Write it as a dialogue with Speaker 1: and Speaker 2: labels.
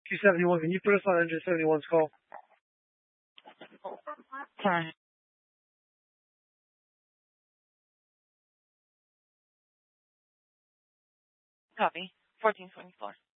Speaker 1: Q71, can you put us on engine 71's call?
Speaker 2: Sorry. Copy. 1424.